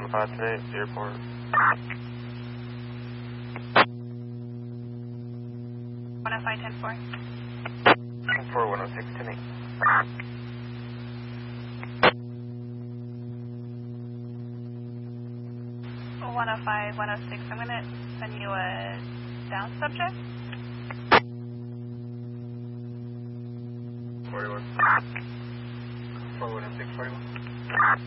today, airport. 105-10-4. 10-4, 106, 10-8. 105-106. I'm going to send you a down subject. 41. 4106, 41.